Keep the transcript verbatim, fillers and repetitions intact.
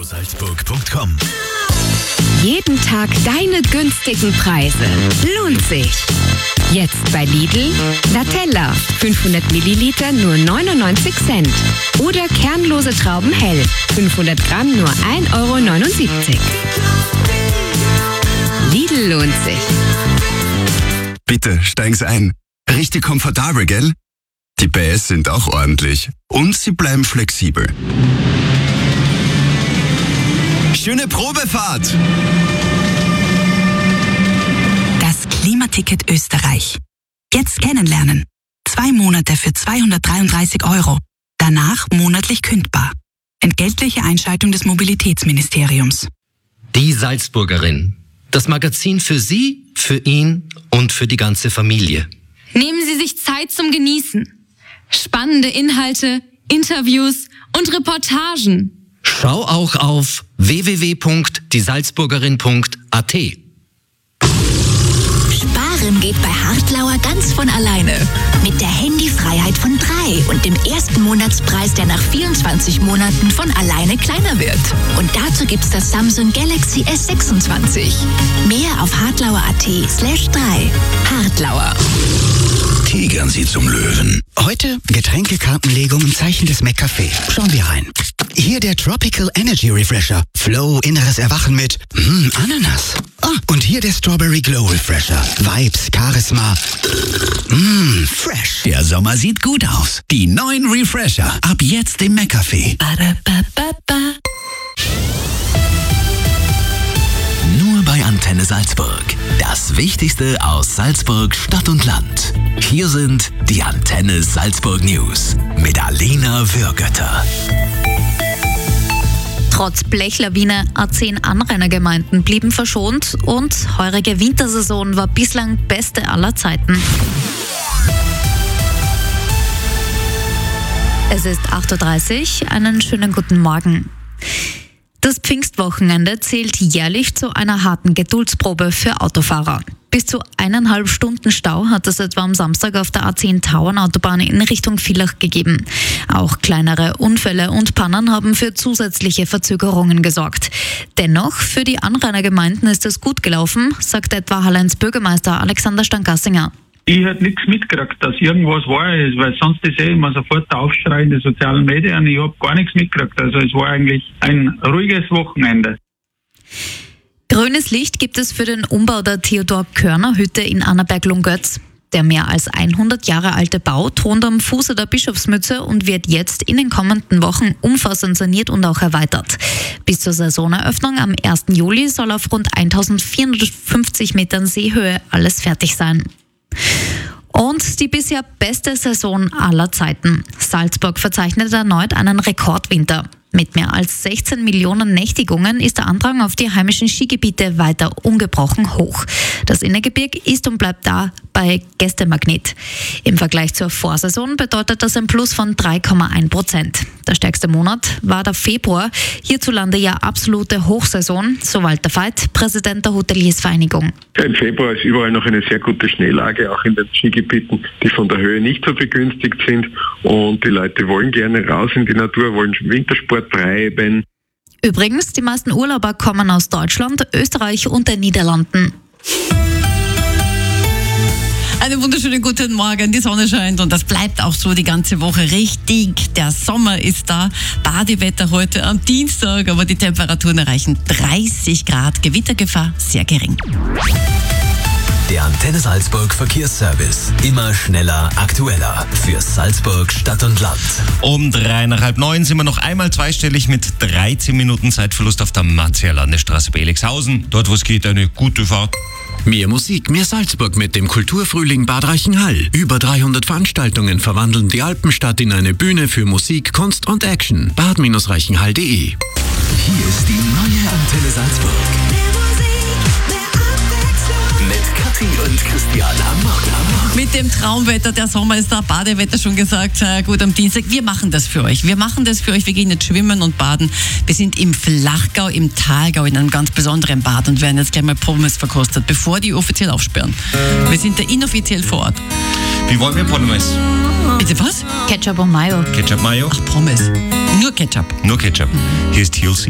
radio salzburg punkt com. Jeden Tag deine günstigen Preise. Lohnt sich. Jetzt bei Lidl. Nutella. fünfhundert Milliliter nur neunundneunzig Cent. Oder kernlose Trauben hell. fünfhundert Gramm nur ein Euro neunundsiebzig. Lidl lohnt sich. Bitte, steigen Sie ein. Richtig komfortabel, gell? Die P S sind auch ordentlich. Und sie bleiben flexibel. Schöne Probefahrt! Das Klimaticket Österreich. Jetzt kennenlernen. Zwei Monate für zweihundertdreiunddreißig Euro. Danach monatlich kündbar. Entgeltliche Einschaltung des Mobilitätsministeriums. Die Salzburgerin. Das Magazin für Sie, für ihn und für die ganze Familie. Nehmen Sie sich Zeit zum Genießen. Spannende Inhalte, Interviews und Reportagen. Schau auch auf w w w punkt die salzburgerin punkt a t. Sparen geht bei Hartlauer ganz von alleine. Mit der Handyfreiheit von drei und dem ersten Monatspreis, der nach vierundzwanzig Monaten von alleine kleiner wird. Und dazu gibt's das Samsung Galaxy S sechsundzwanzig. Mehr auf hartlauer.at slash drei. Hartlauer. Tigern Sie zum Löwen. Heute Getränkekartenlegung im Zeichen des McCafé. Schauen wir rein. Hier der Tropical Energy Refresher. Flow, inneres Erwachen mit mm, Ananas. Ah, und hier der Strawberry Glow Refresher. Vibes, Charisma. Mm, fresh. Der Sommer sieht gut aus. Die neuen Refresher. Ab jetzt im McCafé. Nur bei Antenne Salzburg. Das Wichtigste aus Salzburg, Stadt und Land. Hier sind die Antenne Salzburg News mit Alena Würgötter. Trotz Blechlawine A zehn Anrainergemeinden blieben verschont und heurige Wintersaison war bislang beste aller Zeiten. Es ist acht Uhr dreißig, einen schönen guten Morgen. Das Pfingstwochenende zählt jährlich zu einer harten Geduldsprobe für Autofahrer. Bis zu eineinhalb Stunden Stau hat es etwa am Samstag auf der A zehn Tauernautobahn in Richtung Villach gegeben. Auch kleinere Unfälle und Pannen haben für zusätzliche Verzögerungen gesorgt. Dennoch, für die Anrainergemeinden ist es gut gelaufen, sagt etwa Hallen's Bürgermeister Alexander Stangassinger. Ich hätte nichts mitgekriegt, dass irgendwas war, weil sonst ist eh immer sofort der Aufschrei in den sozialen Medien. Ich habe gar nichts mitgekriegt. Also es war eigentlich ein ruhiges Wochenende. Grünes Licht gibt es für den Umbau der Theodor-Körner-Hütte in Annaberg-Lungötz. Der mehr als hundert Jahre alte Bau thront am Fuße der Bischofsmütze und wird jetzt in den kommenden Wochen umfassend saniert und auch erweitert. Bis zur Saisoneröffnung am ersten Juli soll auf rund eintausendvierhundertfünfzig Metern Seehöhe alles fertig sein. Und die bisher beste Saison aller Zeiten. Salzburg verzeichnet erneut einen Rekordwinter. Mit mehr als sechzehn Millionen Nächtigungen ist der Andrang auf die heimischen Skigebiete weiter ungebrochen hoch. Das Innergebirge ist und bleibt da bei Gästemagnet. Im Vergleich zur Vorsaison bedeutet das ein Plus von drei Komma eins Prozent. Der stärkste Monat war der Februar, hierzulande ja absolute Hochsaison, so Walter Veit, Präsident der Hoteliersvereinigung. Im Februar ist überall noch eine sehr gute Schneelage, auch in den Skigebieten, die von der Höhe nicht so begünstigt sind. Und die Leute wollen gerne raus in die Natur, wollen Wintersport treiben. Übrigens, die meisten Urlauber kommen aus Deutschland, Österreich und den Niederlanden. Einen wunderschönen guten Morgen, die Sonne scheint und das bleibt auch so die ganze Woche richtig. Der Sommer ist da, Badewetter heute am Dienstag, aber die Temperaturen erreichen dreißig Grad, Gewittergefahr sehr gering. Der Antenne Salzburg Verkehrsservice. Immer schneller, aktueller. Für Salzburg, Stadt und Land. Um drei nach halb neun sind wir noch einmal zweistellig mit dreizehn Minuten Zeitverlust auf der Martier Landesstraße bei Elixhausen. Dort, wo es geht, eine gute Fahrt. Mehr Musik, mehr Salzburg mit dem Kulturfrühling Bad Reichenhall. Über dreihundert Veranstaltungen verwandeln die Alpenstadt in eine Bühne für Musik, Kunst und Action. bad reichenhall punkt de. Hier ist die neue Antenne Salzburg. Mit Kathi und Christian am Morgen. Mit dem Traumwetter, der Sommer ist da, Badewetter schon gesagt, äh, gut am Dienstag. Wir machen das für euch. Wir machen das für euch. Wir gehen jetzt schwimmen und baden. Wir sind im Flachgau, im Thalgau, in einem ganz besonderen Bad und werden jetzt gleich mal Pommes verkostet, bevor die offiziell aufsperren. Wir sind da inoffiziell vor Ort. Wie wollen wir Pommes? Bitte was? Ketchup und Mayo. Ketchup, Mayo? Ach, Pommes. Nur Ketchup. Nur Ketchup. Hier ist T L C.